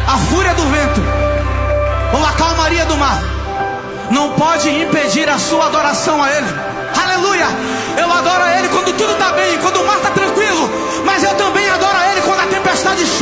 a fúria do vento ou a calmaria do mar não pode impedir a sua adoração a Ele. Aleluia! Eu adoro a Ele quando tudo está bem